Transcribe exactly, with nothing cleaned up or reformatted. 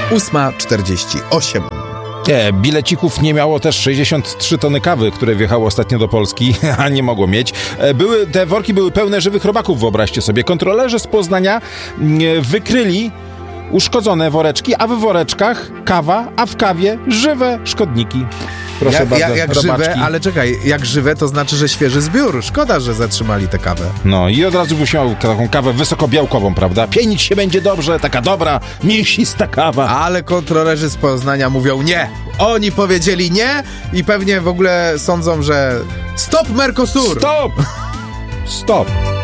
ósma czterdzieści osiem. Nie, bilecików nie miało też sześćdziesiąt trzy tony kawy, które wjechało ostatnio do Polski, a nie mogło mieć. Były, te worki były pełne żywych robaków, wyobraźcie sobie. Kontrolerzy z Poznania wykryli uszkodzone woreczki, a w woreczkach kawa, a w kawie żywe szkodniki. Proszę ja, bardzo, ja, jak robaczki. żywe, ale czekaj, jak żywe to znaczy, że świeży zbiór. Szkoda, że zatrzymali tę kawę. No i od razu byś miał taką kawę wysokobiałkową, prawda? Pienić się będzie dobrze, taka dobra, mięsista kawa. Ale kontrolerzy z Poznania mówią nie. Oni powiedzieli nie i pewnie w ogóle sądzą, że stop Mercosur! Stop! Stop!